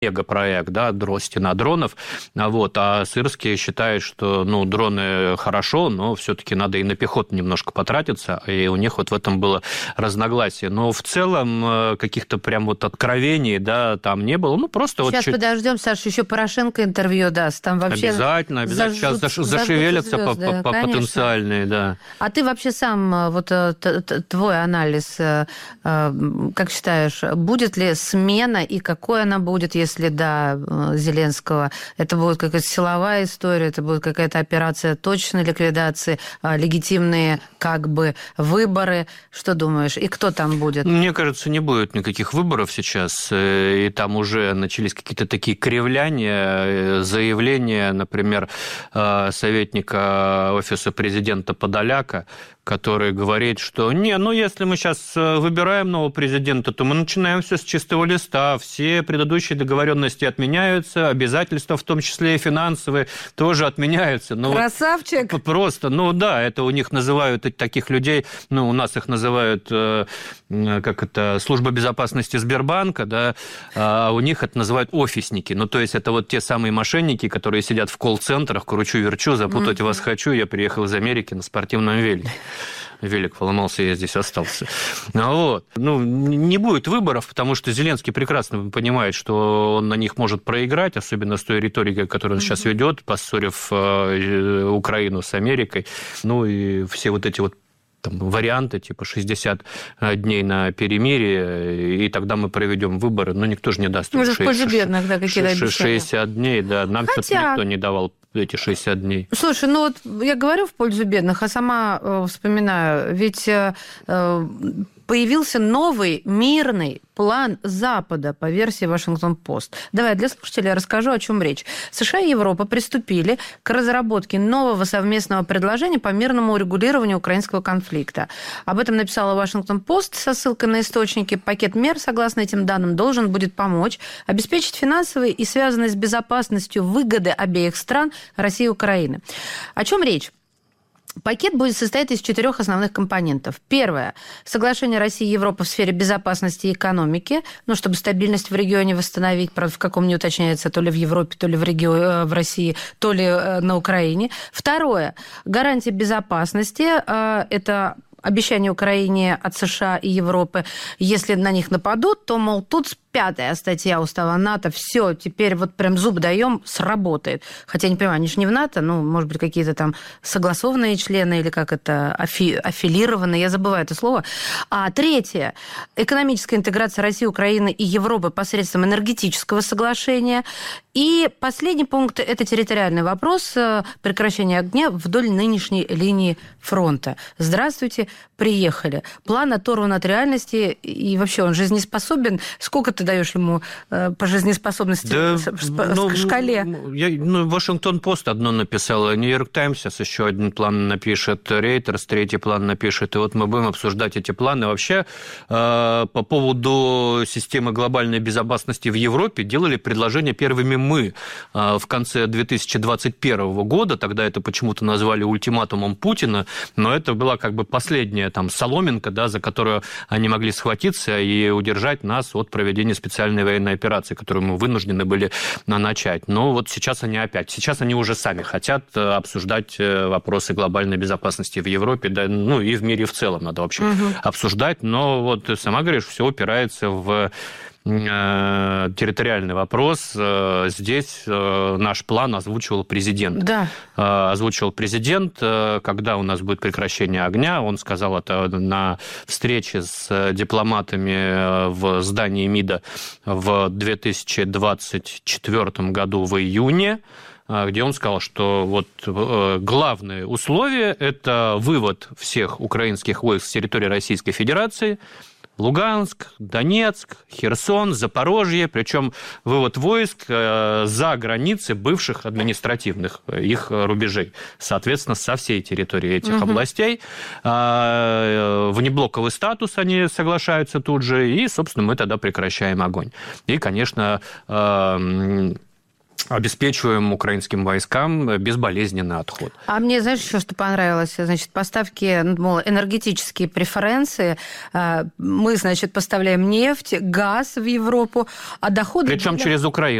мегапроект, да, стена дронов, а Сырский считает, что, дроны хорошо, но все-таки надо и на пехоту немножко потратиться, и у них вот в этом было разногласие. Но в целом каких-то прям вот откровений, да, там не было, просто Сейчас подождем, Саша, еще Порошенко интервью даст, там вообще... Обязательно, сейчас зашевелятся потенциальные, да. А ты вообще сам, вот твой анализ, как считаешь, будет ли смена и какой она будет, если до Зеленского? Это будет какая-то силовая история, это будет какая-то операция точной ликвидации, легитимные выборы. Что думаешь? И кто там будет? Мне кажется, не будет никаких выборов сейчас, и там уже начались какие-то такие кривляния, заявления, например, советника офиса президента Подоляка, который говорит, что если мы сейчас выбираем нового президента, то мы начинаем все с чистого листа, все предыдущие договоренности отменяются, обязательства, в том числе и финансовые, тоже отменяются. Красавчик! Просто, это у них называют таких людей, у нас их называют, служба безопасности Сбербанка, да, а у них это называют офисники. То есть это вот те самые мошенники, которые сидят в колл-центрах, кручу-верчу, запутать вас хочу, я приехал из Америки на спортивном велике. Велик поломался, я здесь остался. Не будет выборов, потому что Зеленский прекрасно понимает, что он на них может проиграть, особенно с той риторикой, которую он сейчас ведет, поссорив Украину с Америкой. И все вот эти варианты, типа 60 дней на перемирие, и тогда мы проведем выборы. Никто же не даст. Может, в пользу бедных, да, какие-то обещания. 60 дней, да. Нам что-то никто не давал эти 60 дней. Слушай, я говорю в пользу бедных, а сама вспоминаю, ведь появился новый мирный план Запада по версии Вашингтон-Пост. Давай для слушателей расскажу, о чем речь. США и Европа приступили к разработке нового совместного предложения по мирному урегулированию украинского конфликта. Об этом написала Вашингтон-Пост со ссылкой на источники. Пакет мер, согласно этим данным, должен будет помочь обеспечить финансовые и связанные с безопасностью выгоды обеих стран России и Украины. О чем речь? Пакет будет состоять из 4 основных компонентов. Первое. Соглашение России и Европы в сфере безопасности и экономики, чтобы стабильность в регионе восстановить, правда, в каком не уточняется, то ли в Европе, то ли в России, то ли на Украине. Второе. Гарантия безопасности. Это обещание Украине от США и Европы, если на них нападут, то, мол, тут 5-я статья Устава НАТО, все, теперь прям зуб даем, сработает. Хотя, не понимаю, они же не в НАТО, может быть, какие-то там согласованные члены или как это, аффилированные, я забываю это слово. А третье, экономическая интеграция России, Украины и Европы посредством энергетического соглашения. И последний пункт – это территориальный вопрос прекращения огня вдоль нынешней линии фронта. Здравствуйте, приехали. План оторван от реальности, и вообще он жизнеспособен. Сколько ты даешь ему по жизнеспособности в шкале? Вашингтон-Пост одно написала, Нью-Йорк Таймс сейчас еще один план напишет, Рейтерс третий план напишет, и мы будем обсуждать эти планы. Вообще, по поводу системы глобальной безопасности в Европе делали предложение первыми мы в конце 2021 года, тогда это почему-то назвали ультиматумом Путина, но это была последняя соломинка, да, за которую они могли схватиться и удержать нас от проведения специальной военной операции, которую мы вынуждены были начать. Но сейчас они уже сами хотят обсуждать вопросы глобальной безопасности в Европе, да, и в мире в целом надо вообще обсуждать, но ты сама говоришь, все упирается в территориальный вопрос. Здесь наш план озвучивал президент. Да. Озвучивал президент, когда у нас будет прекращение огня. Он сказал это на встрече с дипломатами в здании МИДа в 2024 году в июне, где он сказал, что главное условие – это вывод всех украинских войск с территории Российской Федерации, Луганск, Донецк, Херсон, Запорожье, причем вывод войск за границы бывших административных их рубежей, соответственно, со всей территории этих областей. Внеблоковый статус они соглашаются тут же, и, собственно, мы тогда прекращаем огонь. И, конечно, обеспечиваем украинским войскам безболезненный отход. А мне, знаешь, еще что понравилось? Значит, поставки, энергетические преференции. Мы, значит, поставляем нефть, газ в Европу, а доходы... Причем через Украину.